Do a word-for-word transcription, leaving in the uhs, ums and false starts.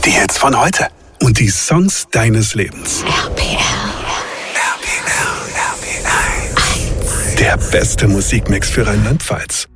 Die Hits von heute und die Songs deines Lebens. R P R. R P R, R P R eins. Der beste Musikmix für Rheinland-Pfalz.